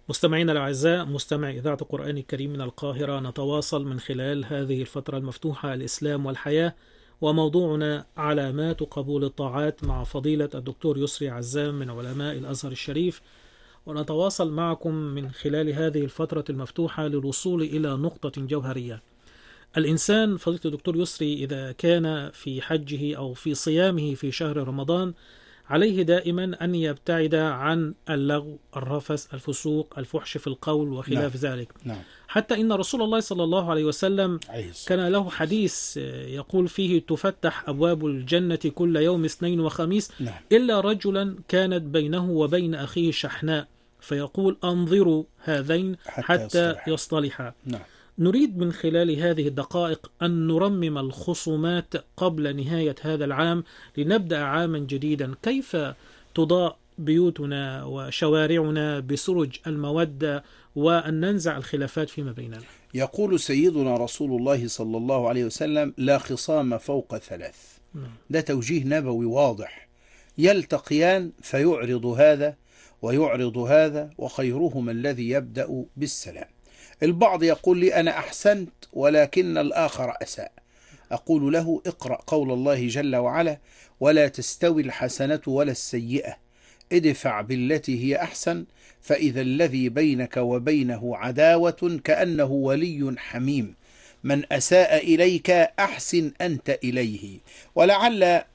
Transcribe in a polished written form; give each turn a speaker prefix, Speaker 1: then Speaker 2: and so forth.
Speaker 1: مستمعينا الأعزاء، مستمعي إذاعة القرآن الكريم من القاهرة، نتواصل من خلال هذه الفترة المفتوحة الإسلام والحياة، وموضوعنا علامات قبول الطاعات مع فضيلة الدكتور يسري عزام من علماء الأزهر الشريف. ونتواصل معكم من خلال هذه الفترة المفتوحة للوصول إلى نقطة جوهرية. الإنسان فضيلة الدكتور يسري إذا كان في حجه أو في صيامه في شهر رمضان، عليه دائما أن يبتعد عن اللغو، الرفث، الفسوق، الفحش في القول
Speaker 2: نعم.
Speaker 1: وخلاف ذلك.
Speaker 2: نعم.
Speaker 1: حتى إن رسول الله صلى الله عليه وسلم
Speaker 2: عليه الصلاة
Speaker 1: كان له
Speaker 2: والسلام.
Speaker 1: حديث يقول فيه: تفتح أبواب الجنة كل يوم اثنين وخميس
Speaker 2: نعم.
Speaker 1: إلا رجلا كانت بينه وبين أخيه شحناء، فيقول: أنظروا هذين حتى
Speaker 2: يصطلح.
Speaker 1: يصطلحا.
Speaker 2: نعم.
Speaker 1: نريد من خلال هذه الدقائق أن نرمم الخصومات قبل نهاية هذا العام لنبدأ عاما جديدا. كيف تضاء بيوتنا وشوارعنا بسرج المودة، وأن ننزع الخلافات فيما بيننا؟
Speaker 2: يقول سيدنا رسول الله صلى الله عليه وسلم: لا خصام فوق ثلاث. ده توجيه نبوي واضح. يلتقيان فيعرض هذا ويعرض هذا، وخيرهما الذي يبدأ بالسلام. البعض يقول لي: أنا أحسنت ولكن الآخر أساء. أقول له: اقرأ قول الله جل وعلا: ولا تستوي الحسنة ولا السيئة، ادفع بالتي هي أحسن، فإذا الذي بينك وبينه عداوة كأنه ولي حميم، من أساء إليك أحسن أنت إليه. ولعل